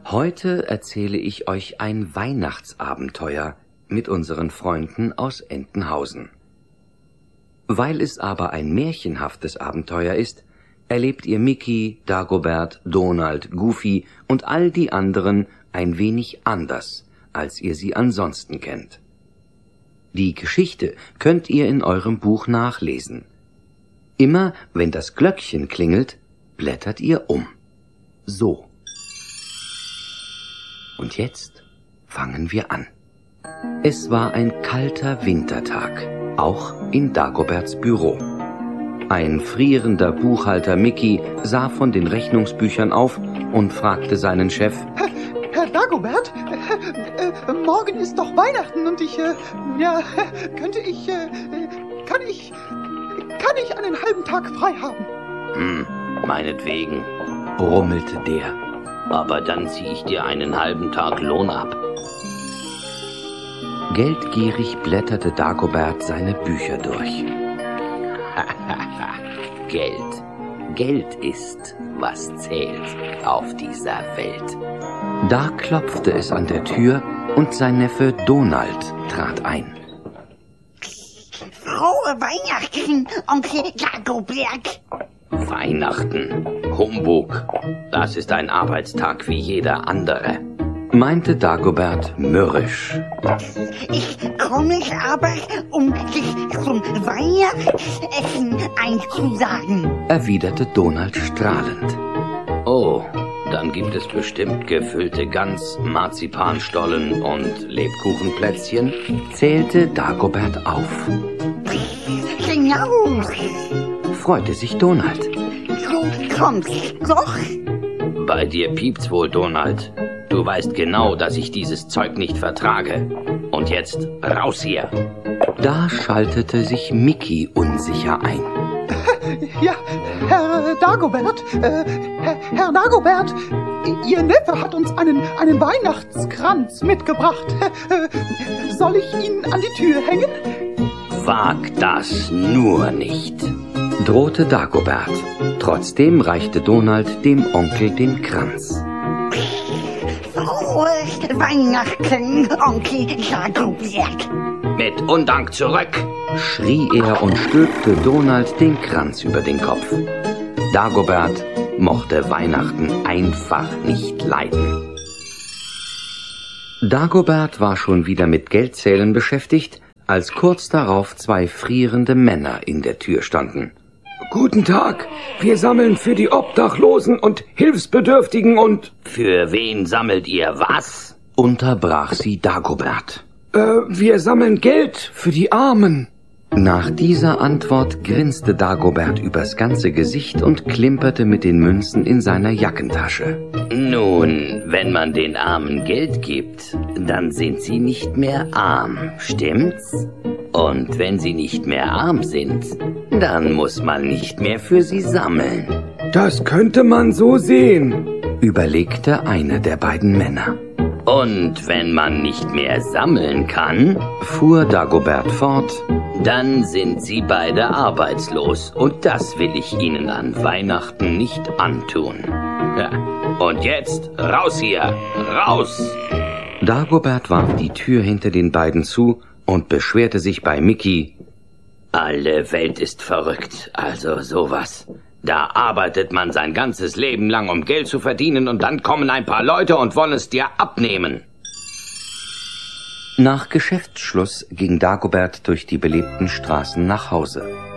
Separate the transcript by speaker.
Speaker 1: Heute erzähle ich euch ein Weihnachtsabenteuer mit unseren Freunden aus Entenhausen. Weil es aber ein märchenhaftes Abenteuer ist, erlebt ihr Mickey, Dagobert, Donald, Goofy und all die anderen ein wenig anders, als ihr sie ansonsten kennt. Die Geschichte könnt ihr in eurem Buch nachlesen. Immer wenn das Glöckchen klingelt, blättert ihr um. So. Und jetzt fangen wir an. Es war ein kalter Wintertag, auch in Dagoberts Büro. Ein frierender Buchhalter Mickey sah von den Rechnungsbüchern auf und fragte seinen Chef:
Speaker 2: Herr Dagobert, morgen ist doch Weihnachten und kann ich einen halben Tag frei haben?
Speaker 1: Meinetwegen, brummelte der. Aber dann ziehe ich dir einen halben Tag Lohn ab. Geldgierig blätterte Dagobert seine Bücher durch. Geld ist, was zählt auf dieser Welt. Da klopfte es an der Tür und sein Neffe Donald trat ein.
Speaker 3: Frohe Weihnachten, Onkel Dagobert.
Speaker 1: Weihnachten, Humbug, das ist ein Arbeitstag wie jeder andere, meinte Dagobert mürrisch.
Speaker 3: Ich komme aber, um dich zum Weihnachtsessen einzusagen,
Speaker 1: erwiderte Donald strahlend. Oh, dann gibt es bestimmt gefüllte Gans, Marzipanstollen und Lebkuchenplätzchen, zählte Dagobert auf.
Speaker 3: Genau.
Speaker 1: Freute sich Donald.
Speaker 3: Du kommst doch.
Speaker 1: Bei dir piept's wohl, Donald. Du weißt genau, dass ich dieses Zeug nicht vertrage. Und jetzt raus hier. Da schaltete sich Mickey unsicher ein.
Speaker 2: Ja, Herr Dagobert, Herr Dagobert, Ihr Neffe hat uns einen Weihnachtskranz mitgebracht. Soll ich ihn an die Tür hängen?
Speaker 1: Wag das nur nicht, drohte Dagobert. Trotzdem reichte Donald dem Onkel den Kranz.
Speaker 3: Frohe Weihnachten, Onkel Dagobert.
Speaker 1: Mit Undank zurück, schrie er und stülpte Donald den Kranz über den Kopf. Dagobert mochte Weihnachten einfach nicht leiden. Dagobert war schon wieder mit Geldzählen beschäftigt, als kurz darauf zwei frierende Männer in der Tür standen.
Speaker 4: Guten Tag, wir sammeln für die Obdachlosen und Hilfsbedürftigen und...
Speaker 1: Für wen sammelt ihr was? Unterbrach sie Dagobert.
Speaker 4: Wir sammeln Geld für die Armen.
Speaker 1: Nach dieser Antwort grinste Dagobert übers ganze Gesicht und klimperte mit den Münzen in seiner Jackentasche. Nun, wenn man den Armen Geld gibt, dann sind sie nicht mehr arm, stimmt's? Und wenn sie nicht mehr arm sind, dann muss man nicht mehr für sie sammeln.
Speaker 4: Das könnte man so sehen,
Speaker 1: überlegte einer der beiden Männer. Und wenn man nicht mehr sammeln kann, fuhr Dagobert fort, dann sind sie beide arbeitslos und das will ich ihnen an Weihnachten nicht antun. Ja. Und jetzt raus hier, raus! Dagobert warf die Tür hinter den beiden zu und beschwerte sich bei Mickey. Alle Welt ist verrückt, also sowas. Da arbeitet man sein ganzes Leben lang, um Geld zu verdienen, und dann kommen ein paar Leute und wollen es dir abnehmen. Nach Geschäftsschluss ging Dagobert durch die belebten Straßen nach Hause.